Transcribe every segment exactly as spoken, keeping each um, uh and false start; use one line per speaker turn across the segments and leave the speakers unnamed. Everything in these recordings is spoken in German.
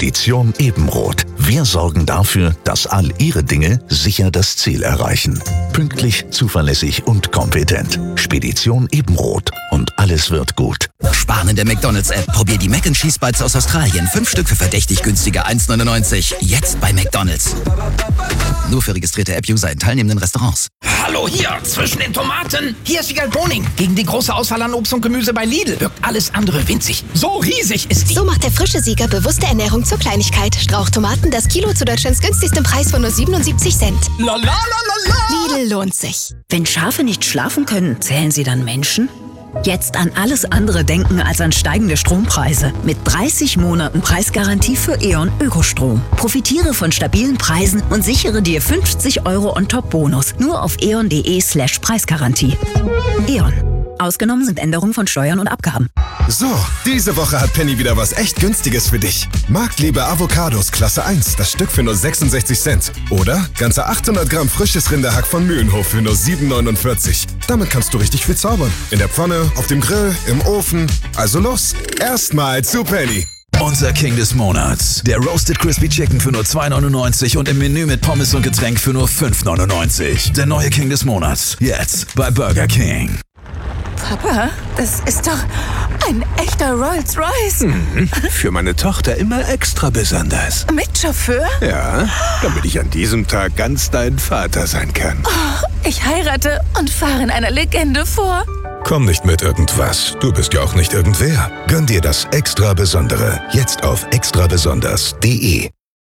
Spedition Ebenroth. Wir sorgen dafür, dass all Ihre Dinge sicher das Ziel erreichen. Pünktlich, zuverlässig und kompetent. Spedition Ebenroth. Und alles wird gut.
Sparen in der McDonalds-App. Probier die Mac and Cheese Bites aus Australien. Fünf Stück für verdächtig günstige eins neunundneunzig. Jetzt bei McDonalds. Nur für registrierte App-User in teilnehmenden Restaurants.
Hallo hier, zwischen den Tomaten. Hier ist Wiegald Boning. Gegen die große Auswahl an Obst und Gemüse bei Lidl wirkt alles andere winzig. So riesig ist die.
So macht der frische Sieger bewusste Ernährung zur Kleinigkeit. Strauchtomaten, das Kilo zu Deutschlands günstigsten Preis von nur siebenundsiebzig Cent.
La la la la la.
Lidl lohnt sich.
Wenn Schafe nicht schlafen können, zählen sie dann Menschen? Jetzt an alles andere denken als an steigende Strompreise. Mit dreißig Monaten Preisgarantie für E.ON Ökostrom. Profitiere von stabilen Preisen und sichere dir fünfzig Euro On-Top-Bonus. Nur auf eon.de slash Preisgarantie. E.ON. Ausgenommen sind Änderungen von Steuern und Abgaben.
So, diese Woche hat Penny wieder was echt Günstiges für dich. Marktliebe Avocados Klasse eins, das Stück für nur sechsundsechzig Cent. Oder ganze achthundert Gramm frisches Rinderhack von Mühlenhof für nur sieben neunundvierzig. Damit kannst du richtig viel zaubern. In der Pfanne, auf dem Grill, im Ofen. Also los, erstmal zu Penny.
Unser King des Monats. Der Roasted Crispy Chicken für nur zwei neunundneunzig und im Menü mit Pommes und Getränk für nur fünf neunundneunzig. Der neue King des Monats. Jetzt bei Burger King.
Papa, das ist doch ein echter Rolls-Royce.
Mhm. Für meine Tochter immer extra besonders.
Mit Chauffeur?
Ja, damit ich an diesem Tag ganz dein Vater sein kann.
Oh, ich heirate und fahre in einer Legende vor.
Komm nicht mit irgendwas. Du bist ja auch nicht irgendwer. Gönn dir das Extra Besondere. Jetzt auf extra besonders punkt de.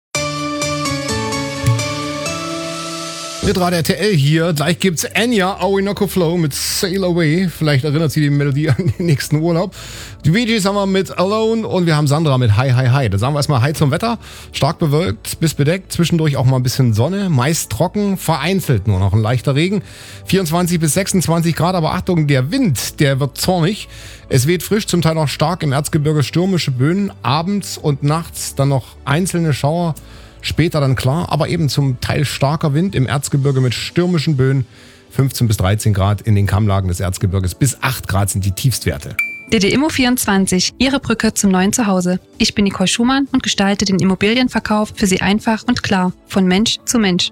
Mit Radio R T L hier. Gleich gibt's Enya Orinoco Flow mit Sail Away. Vielleicht erinnert sie die Melodie an den nächsten Urlaub. Die Bee Gees haben wir mit Alone und wir haben Sandra mit Hi Hi Hi. Da sagen wir erstmal Hi zum Wetter. Stark bewölkt bis bedeckt. Zwischendurch auch mal ein bisschen Sonne. Meist trocken, vereinzelt nur noch ein leichter Regen. vierundzwanzig bis sechsundzwanzig Grad. Aber Achtung, der Wind, der wird zornig. Es weht frisch, zum Teil auch stark im Erzgebirge stürmische Böen. Abends und nachts dann noch einzelne Schauer. Später dann klar, aber eben zum Teil starker Wind im Erzgebirge mit stürmischen Böen. fünfzehn bis dreizehn Grad in den Kammlagen des Erzgebirges. Bis acht Grad sind die Tiefstwerte.
D D Immo vierundzwanzig, Ihre Brücke zum neuen Zuhause. Ich bin Nicole Schumann und gestalte den Immobilienverkauf für Sie einfach und klar. Von Mensch zu Mensch.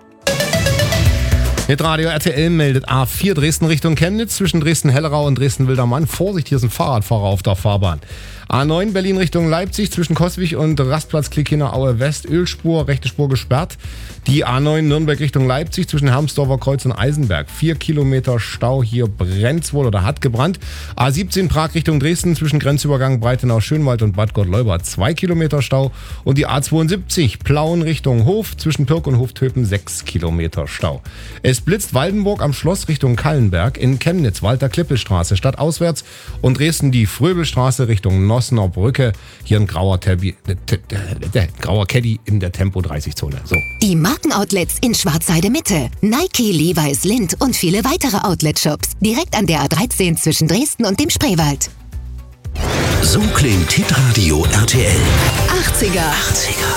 Hitradio R T L meldet A vier Dresden Richtung Chemnitz zwischen Dresden-Hellerau und Dresden-Wildermann. Vorsicht, hier ist ein Fahrradfahrer auf der Fahrbahn. A neun Berlin Richtung Leipzig zwischen Koswig und Rastplatz Klickiner Aue West. Ölspur, rechte Spur gesperrt. Die A neun Nürnberg Richtung Leipzig zwischen Hermsdorfer Kreuz und Eisenberg. Vier Kilometer Stau, hier brennt's wohl oder hat gebrannt. A siebzehn Prag Richtung Dresden zwischen Grenzübergang Breitenau-Schönwald und Bad Gottleuba. Zwei Kilometer Stau. Und die A zweiundsiebzig Plauen Richtung Hof zwischen Pirk und Hoftöpen. Sechs Kilometer Stau. Es blitzt Waldenburg am Schloss Richtung Kallenberg. In Chemnitz Walter-Klippel-Straße stadtauswärts. Und Dresden die Fröbelstraße Richtung Nossener Brücke. Hier ein grauer, Tabby, äh, äh, grauer Caddy in der Tempo dreißig Zone. So.
Die Markenoutlets in Schwarzheide Mitte. Nike, Levi's, Lindt und viele weitere Outlet-Shops. Direkt an der A dreizehn zwischen Dresden und dem Spreewald.
So klingt Hitradio R T L.
achtziger.
achtziger.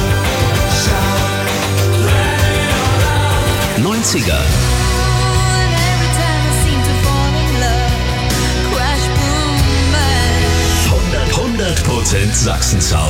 neunziger. hundert Prozent Sachsen-Sound.